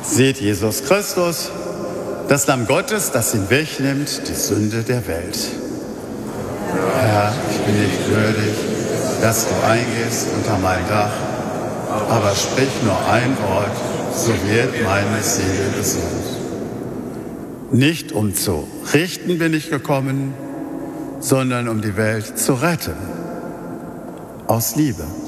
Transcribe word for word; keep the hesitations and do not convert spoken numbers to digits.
Seht Jesus Christus, das Lamm Gottes, das hinwegnimmt die Sünde der Welt. Herr, ich bin nicht würdig, dass du eingehst unter mein Dach, aber sprich nur ein Wort, so wird meine Seele gesund. Nicht um zu richten bin ich gekommen, sondern um die Welt zu retten. Aus Liebe.